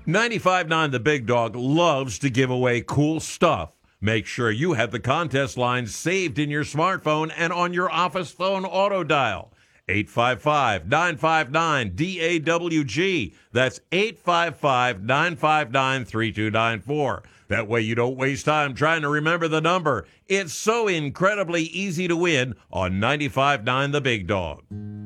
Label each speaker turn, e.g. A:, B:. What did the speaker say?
A: 95.9 The Big Dog loves to give away cool stuff. Make sure you have the contest lines saved in your smartphone and on your office phone auto dial. 855-959-DAWG. That's 855-959-3294. That way you don't waste time trying to remember the number. It's so incredibly easy to win on 95.9 The Big Dog.